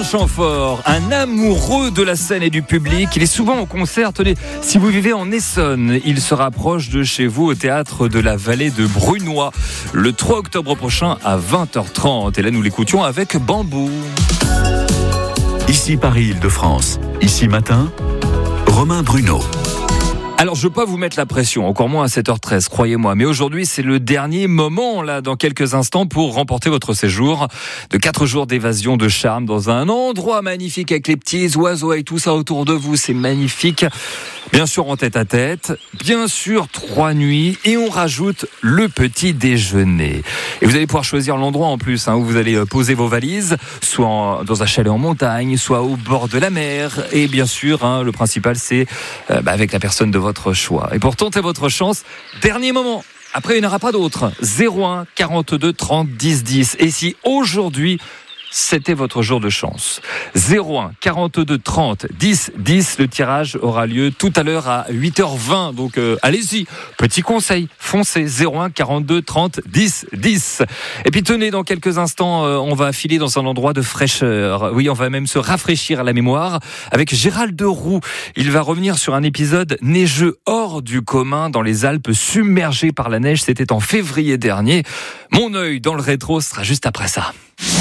Alain Chamfort, un amoureux de la scène et du public. Il est souvent au concert. Tenez, si vous vivez en Essonne, il se rapproche de chez vous au théâtre de la Vallée de Brunoy le 3 octobre prochain à 20h30. Et là, nous l'écoutions avec Bambou. Ici Paris-Île-de-France. Ici matin, Romain Bruno. Alors, je ne veux pas vous mettre la pression, encore moins à 7h13, croyez-moi. Mais aujourd'hui, c'est le dernier moment, là, dans quelques instants, pour remporter votre séjour de 4 jours d'évasion de charme dans un endroit magnifique avec les petits oiseaux et tout ça autour de vous. C'est magnifique. Bien sûr, en tête à tête. Bien sûr, 3 nuits. Et on rajoute le petit déjeuner. Et vous allez pouvoir choisir l'endroit en plus, où vous allez poser vos valises, soit dans un chalet en montagne, soit au bord de la mer. Et bien sûr, le principal, c'est avec la personne de votre choix. Et pour tenter votre chance, dernier moment. Après, il n'y en aura pas d'autre. 01 42 30 10 10. Et si aujourd'hui, c'était votre jour de chance. 01 42 30 10 10. Le tirage aura lieu tout à l'heure à 8h20. Donc allez-y. Petit conseil, foncez. 01 42 30 10 10. Et puis tenez, dans quelques instants, on va filer dans un endroit de fraîcheur. Oui, on va même se rafraîchir la mémoire avec Gérald Roux. Il va revenir sur un épisode neigeux hors du commun dans les Alpes, submergé par la neige. C'était en février dernier. Mon œil dans le rétro sera juste après ça.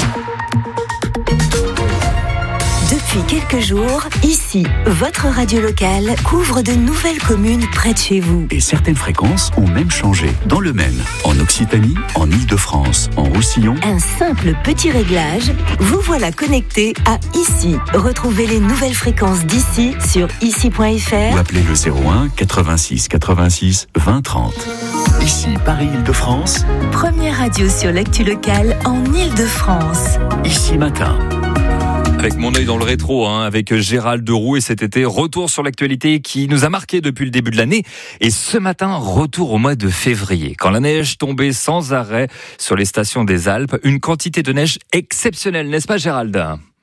Depuis quelques jours, ici, votre radio locale couvre de nouvelles communes près de chez vous. Et certaines fréquences ont même changé. Dans le Maine, en Occitanie, en Île-de-France, en Roussillon. Un simple petit réglage, vous voilà connecté à ici. Retrouvez les nouvelles fréquences d'ici sur ici.fr Ou appelez le 01 86 86 20 30. Ici Paris-Île-de-France. Première radio sur l'actu locale en Île-de-France. Ici matin. Avec mon œil dans le rétro, avec Gérald Roux, et cet été, retour sur l'actualité qui nous a marqué depuis le début de l'année. Et ce matin, retour au mois de février, quand la neige tombait sans arrêt sur les stations des Alpes. Une quantité de neige exceptionnelle, n'est-ce pas Gérald ?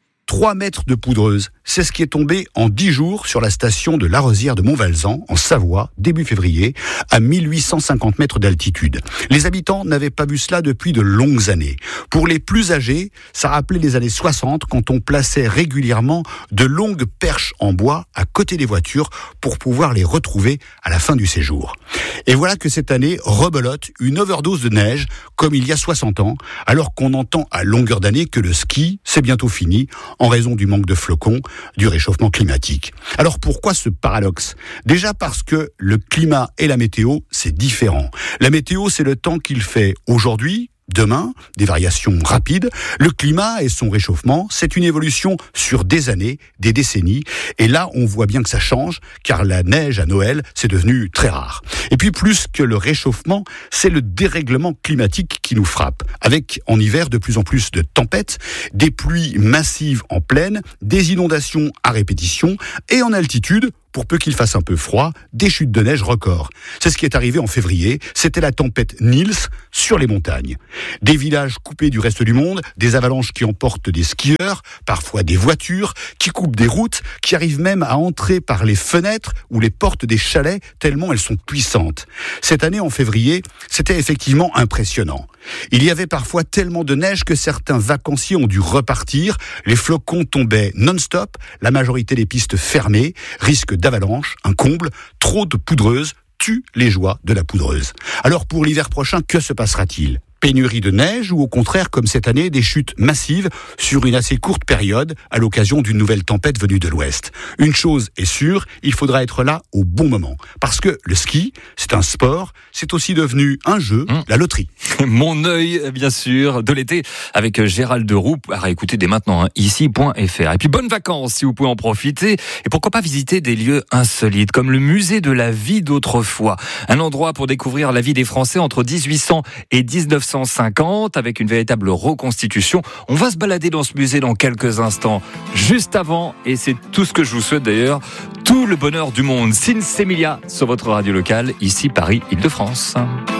3 mètres de poudreuse, c'est ce qui est tombé en 10 jours sur la station de La Rosière de Montvalzan, en Savoie, début février, à 1850 mètres d'altitude. Les habitants n'avaient pas vu cela depuis de longues années. Pour les plus âgés, ça rappelait les années 60, quand on plaçait régulièrement de longues perches en bois à côté des voitures pour pouvoir les retrouver à la fin du séjour. Et voilà que cette année rebelote une overdose de neige, comme il y a 60 ans, alors qu'on entend à longueur d'année que le ski, c'est bientôt fini, en raison du manque de flocons, du réchauffement climatique. Alors pourquoi ce paradoxe ? Déjà parce que le climat et la météo, c'est différent. La météo, c'est le temps qu'il fait aujourd'hui, demain, des variations rapides. Le climat et son réchauffement, c'est une évolution sur des années, des décennies. Et là, on voit bien que ça change, car la neige à Noël, c'est devenu très rare. Et puis, plus que le réchauffement, c'est le dérèglement climatique qui nous frappe. Avec, en hiver, de plus en plus de tempêtes, des pluies massives en plaine, des inondations à répétition, et en altitude, pour peu qu'il fasse un peu froid, des chutes de neige records. C'est ce qui est arrivé en février. C'était la tempête Nils sur les montagnes. Des villages coupés du reste du monde, des avalanches qui emportent des skieurs, parfois des voitures, qui coupent des routes, qui arrivent même à entrer par les fenêtres ou les portes des chalets, tellement elles sont puissantes. Cette année, en février, c'était effectivement impressionnant. Il y avait parfois tellement de neige que certains vacanciers ont dû repartir. Les flocons tombaient non-stop, la majorité des pistes fermées, risque d'avalanche, un comble, trop de poudreuse tue les joies de la poudreuse. Alors pour l'hiver prochain, que se passera-t-il ? Pénurie de neige ou au contraire, comme cette année, des chutes massives sur une assez courte période à l'occasion d'une nouvelle tempête venue de l'ouest. Une chose est sûre, il faudra être là au bon moment. Parce que le ski, c'est un sport, c'est aussi devenu un jeu, la loterie. Mon œil, bien sûr, de l'été avec Gérald Roux à réécouter dès maintenant, ici.fr. Et puis bonnes vacances si vous pouvez en profiter. Et pourquoi pas visiter des lieux insolites comme le musée de la vie d'autrefois. Un endroit pour découvrir la vie des Français entre 1800 et 1950 avec une véritable reconstitution. On va se balader dans ce musée dans quelques instants. Juste avant, et c'est tout ce que je vous souhaite d'ailleurs, tout le bonheur du monde. Sin Semilia sur votre radio locale, ici Paris, Île-de-France.